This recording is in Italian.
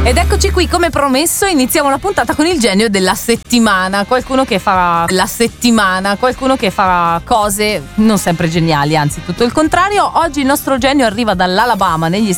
Ed eccoci qui, come promesso, iniziamo la puntata con il genio della settimana. Qualcuno che fa cose non sempre geniali, anzi tutto il contrario. Oggi il nostro genio arriva dall'Alabama, negli